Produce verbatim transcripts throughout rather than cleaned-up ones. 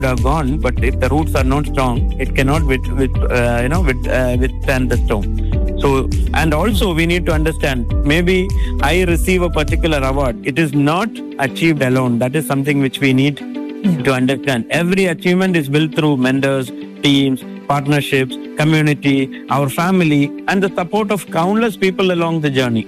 have gone, but if the roots are not strong, it cannot with, with uh, you know with, uh, withstand the storm. So, and also we need to understand, maybe I receive a particular award. It is not achieved alone. That is something which we need yeah. to understand. Every achievement is built through mentors, teams, partnerships, community, our family, and the support of countless people along the journey.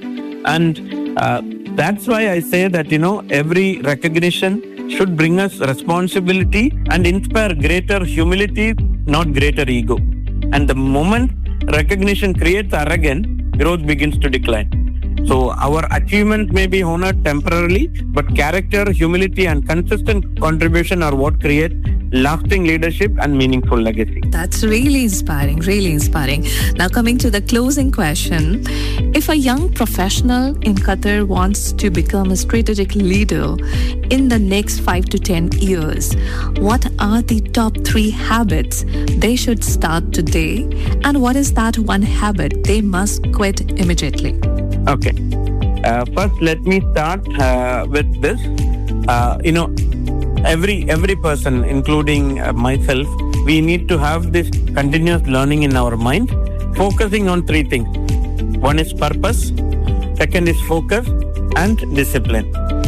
And uh, that's why I say that, you know, every recognition should bring us responsibility and inspire greater humility, not greater ego. And the moment recognition creates arrogance, growth begins to decline. So our achievement may be honored temporarily, but character, humility, and consistent contribution are what create lasting leadership and meaningful legacy. That's really inspiring, really inspiring. Now coming to the closing question, if a young professional in Qatar wants to become a strategic leader in the next five to ten years, what are the top three habits they should start today? And what is that one habit they must quit immediately? Okay. Uh, first, let me start uh, with this. Uh, you know, every every person, including uh, myself, we need to have this continuous learning in our mind, focusing on three things. One is purpose, second is focus, and discipline.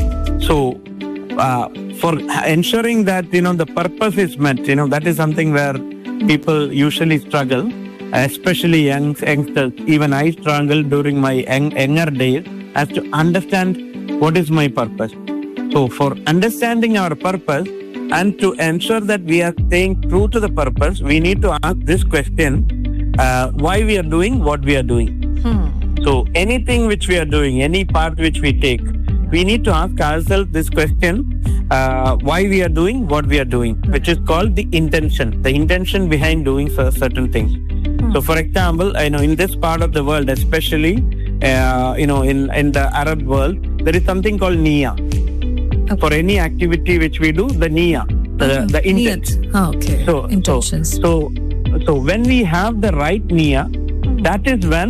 So, uh, for ensuring that, you know, the purpose is met, you know, that is something where people usually struggle. Especially young youngsters, even I struggled during my young, younger days as to understand what is my purpose. So for understanding our purpose and to ensure that we are staying true to the purpose, we need to ask this question, uh, why we are doing what we are doing. Hmm. So anything which we are doing, any part which we take, we need to ask ourselves this question, uh, why we are doing what we are doing, which is called the intention, the intention behind doing certain things. So, for example, I know in this part of the world, especially, uh, you know, in, in the Arab world, there is something called niya. Okay. For any activity which we do, the niya, the, mm-hmm. the intent. Oh, okay. So, Intentions. So, so, so when we have the right niya, mm-hmm. that is when,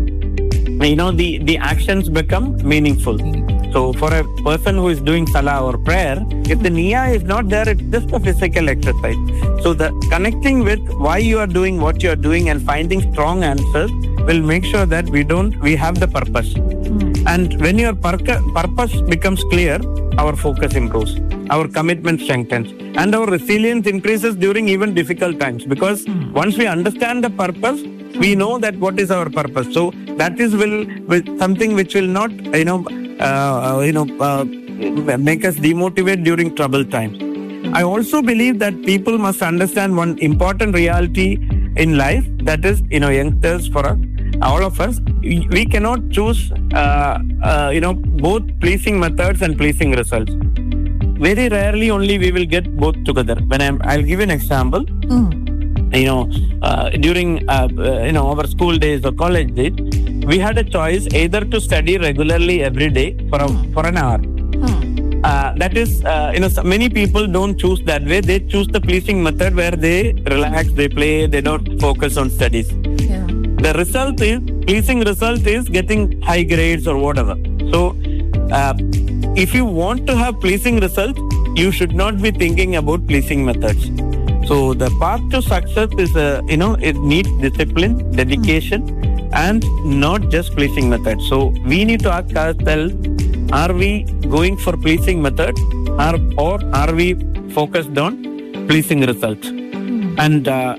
you know, the, the actions become meaningful. Mm-hmm. So, for a person who is doing salah or prayer, if the niya is not there, it's just a physical exercise. So, the connecting with why you are doing what you are doing and finding strong answers will make sure that we don't, we have the purpose. Mm. And when your pur- purpose becomes clear, our focus improves, our commitment strengthens, and our resilience increases during even difficult times. Because mm. once we understand the purpose, we know that what is our purpose. So, that is will, will something which will not, you know, uh, you know, uh, make us demotivate during troubled times. I also believe that people must understand one important reality in life, that is, you know, youngsters, for us, all of us, we cannot choose, uh, uh, you know, both pleasing methods and pleasing results. Very rarely only we will get both together. When I'm, I'll give you an example. Mm. You know, uh, during, uh, uh, you know, our school days or college days, we had a choice either to study regularly every day for, a, for an hour. Mm. Uh, that is, uh, you know, so many people don't choose that way. They choose the pleasing method where they relax, they play, they don't focus on studies. Yeah. The result is, pleasing result is getting high grades or whatever. So, uh, if you want to have pleasing results, you should not be thinking about pleasing methods. So, the path to success is, uh, you know, it needs discipline, dedication, mm. and not just pleasing methods. So, we need to ask ourselves, are we going for pleasing methods, or, or are we focused on pleasing results? Mm. And uh,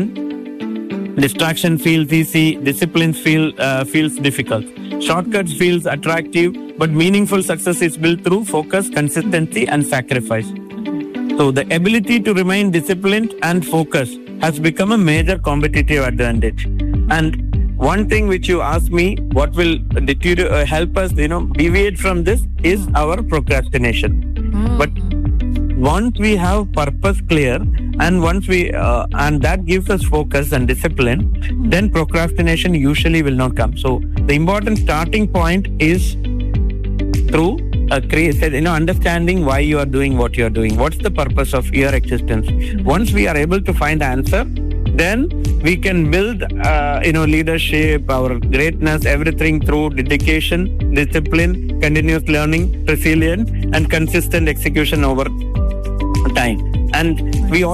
then distraction feels easy, discipline feel, uh, feels difficult. Shortcuts feels attractive, but meaningful success is built through focus, consistency, and sacrifice. So the ability to remain disciplined and focused has become a major competitive advantage. And one thing which you asked me, what will deter- uh, help us, you know, deviate from this is our procrastination. Mm. But once we have purpose clear, and once we uh, and that gives us focus and discipline, mm. then procrastination usually will not come. So the important starting point is through uh, create, you know, understanding why you are doing what you are doing. What's the purpose of your existence? Mm. Once we are able to find the answer, then we can build, uh, you know, leadership, our greatness, everything through dedication, discipline, continuous learning, resilience, and consistent execution over time. And we